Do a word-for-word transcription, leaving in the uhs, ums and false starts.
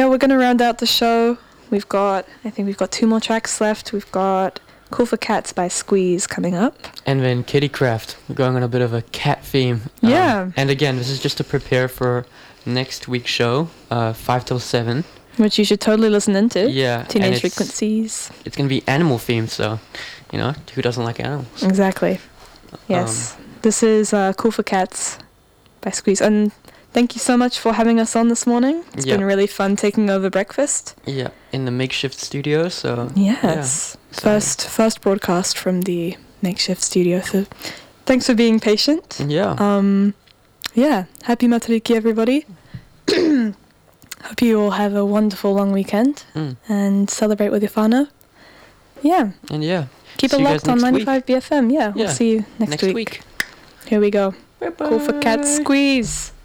yeah, we're gonna round out the show. We've got, I think we've got two more tracks left. We've got Cool for Cats by Squeeze coming up. And then Kittycraft. We're going on a bit of a cat theme. Yeah. Um, and again, this is just to prepare for next week's show, uh, five till seven. Which you should totally listen into. Yeah. Teenage it's, Frequencies. It's going to be animal themed, so, you know, who doesn't like animals? Exactly. Yes. Um, this is uh, Cool for Cats by Squeeze. And thank you so much for having us on this morning. It's yeah. been really fun taking over breakfast. Yeah, in the makeshift studio, so... Yes. Yeah. First, first broadcast from the makeshift studio, so thanks for being patient. Yeah. Um, yeah. Happy Matariki, everybody. Hope you all have a wonderful long weekend mm. and celebrate with your whānau. Yeah. And yeah. Keep it locked on ninety-five B F M. Yeah, yeah. We'll see you next, next week. week. Here we go. Bye-bye. Cool for Cat Squeeze.